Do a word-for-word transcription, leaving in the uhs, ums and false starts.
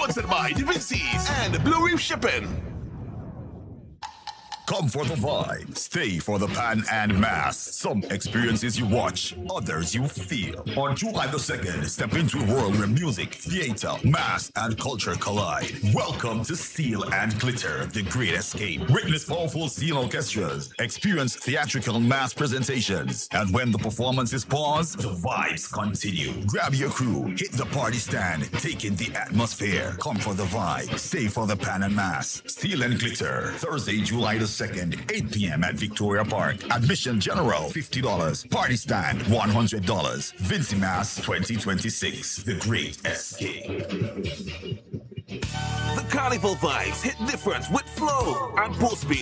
Sponsored by Da Vinci's and Blue Reef Shipping. Come for the vibe, stay for the pan and mass. Some experiences you watch, others you feel. On July the second, step into a world where music, theater, mass, and culture collide. Welcome to Steel and Glitter, the Great Escape. Witness powerful steel orchestras, experience theatrical mass presentations, and when the performance is paused, the vibes continue. Grab your crew, hit the party stand, take in the atmosphere. Come for the vibe, stay for the pan and mass. Steel and Glitter, Thursday, July the second, eight p.m. at Victoria Park. Admission general, fifty dollars. Party stand, one hundred dollars. Vincy Mass twenty twenty-six, The Great Escape. The Carnival vibes hit different with Flow and Postbeat.